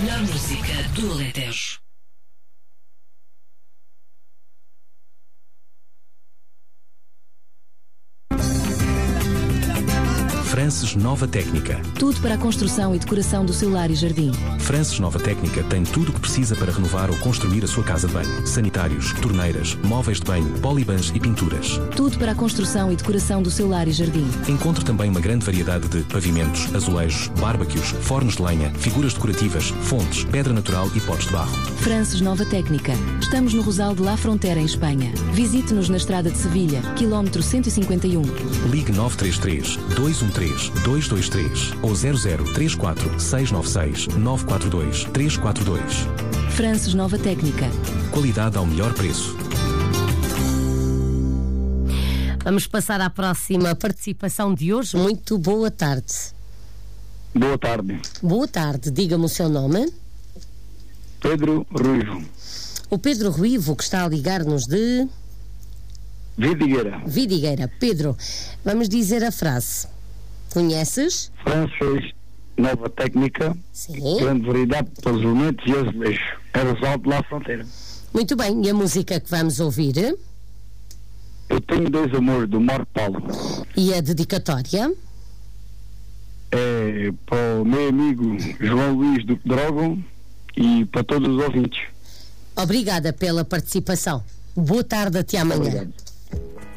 melhor música do Alentejo. Frances Nova Técnica. Tudo para a construção e decoração do seu lar e jardim. Frances Nova Técnica tem tudo o que precisa para renovar ou construir a sua casa de banho. Sanitários, torneiras, móveis de banho, polibans e pinturas. Tudo para a construção e decoração do seu lar e jardim. Encontre também uma grande variedade de pavimentos, azulejos, bárbaquios, fornos de lenha, figuras decorativas, fontes, pedra natural e potes de barro. Frances Nova Técnica. Estamos no Rosal de La Frontera, em Espanha. Visite-nos na Estrada de Sevilha, quilómetro 151. Ligue 933 213 223 ou 0034 696 942 342. Frances Nova Técnica. Qualidade ao melhor preço. Vamos passar à próxima participação de hoje. Muito boa tarde. Boa tarde. Boa tarde. Diga-me o seu nome. Pedro Ruivo. O Pedro Ruivo, que está a ligar-nos de... Vidigueira. Pedro, vamos dizer a frase. Conheces? Frances Nova Técnica. Sim. Grande variedade de pavimento e azulejo. É Rosal de La Fronteira. Muito bem. E a música que vamos ouvir? Eu tenho dois amores, do Marco Paulo. E a dedicatória? É para o meu amigo João Luís do Pedrógão e para todos os ouvintes. Obrigada pela participação. Boa tarde, até amanhã. Obrigado.